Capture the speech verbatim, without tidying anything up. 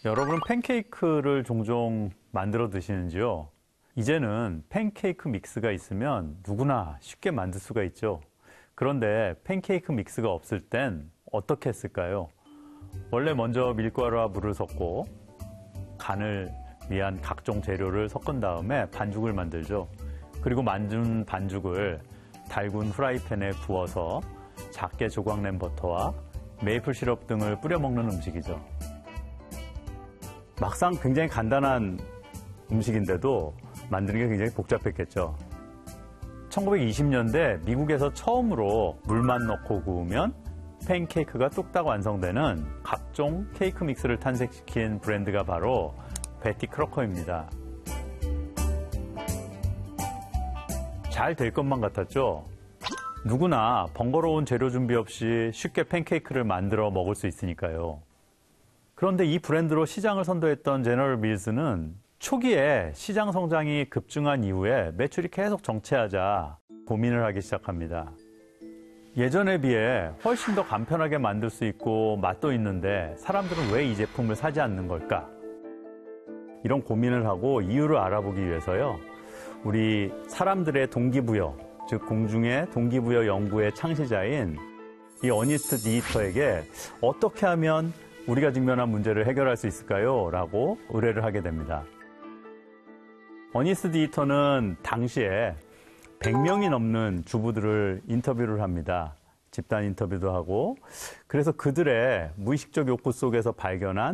여러분은 팬케이크를 종종 만들어 드시는지요? 이제는 팬케이크 믹스가 있으면 누구나 쉽게 만들 수가 있죠. 그런데 팬케이크 믹스가 없을 땐 어떻게 했을까요? 원래 먼저 밀가루와 물을 섞고 간을 위한 각종 재료를 섞은 다음에 반죽을 만들죠. 그리고 만든 반죽을 달군 후라이팬에 구워서 작게 조각낸 버터와 메이플 시럽 등을 뿌려 먹는 음식이죠. 막상 굉장히 간단한 음식인데도 만드는 게 굉장히 복잡했겠죠. 천구백이십 년대 미국에서 처음으로 물만 넣고 구우면 팬케이크가 뚝딱 완성되는 각종 케이크 믹스를 탄생시킨 브랜드가 바로 베티 크로커입니다. 잘 될 것만 같았죠? 누구나 번거로운 재료 준비 없이 쉽게 팬케이크를 만들어 먹을 수 있으니까요. 그런데 이 브랜드로 시장을 선도했던 제너럴 밀스는 초기에 시장 성장이 급증한 이후에 매출이 계속 정체하자 고민을 하기 시작합니다. 예전에 비해 훨씬 더 간편하게 만들 수 있고 맛도 있는데 사람들은 왜 이 제품을 사지 않는 걸까? 이런 고민을 하고 이유를 알아보기 위해서요. 우리 사람들의 동기부여, 즉 공중의 동기부여 연구의 창시자인 이 어니스트 디히터에게 어떻게 하면 우리가 직면한 문제를 해결할 수 있을까요? 라고 의뢰를 하게 됩니다. 어니스트 디히터는 당시에 백 명이 넘는 주부들을 인터뷰를 합니다. 집단 인터뷰도 하고, 그래서 그들의 무의식적 욕구 속에서 발견한